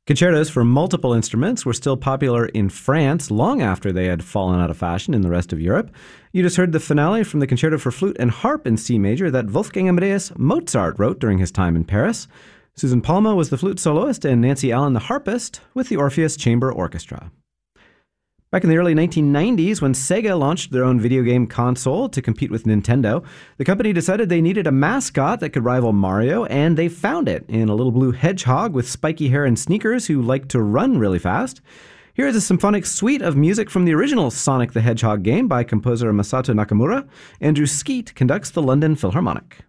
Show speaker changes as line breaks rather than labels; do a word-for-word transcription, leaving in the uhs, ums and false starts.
Concertos for multiple instruments were still popular in France long after they had fallen out of fashion in the rest of Europe. You just heard the finale from the Concerto for Flute and Harp in C major that Wolfgang Amadeus Mozart wrote during his time in Paris. Susan Palma was the flute soloist and Nancy Allen the harpist with the Orpheus Chamber Orchestra. Back in the early nineteen nineties, when Sega launched their own video game console to compete with Nintendo, the company decided they needed a mascot that could rival Mario, and they found it in a little blue hedgehog with spiky hair and sneakers who liked to run really fast. Here is a symphonic suite of music from the original Sonic the Hedgehog game by composer Masato Nakamura. Andrew Skeet conducts the London Philharmonic.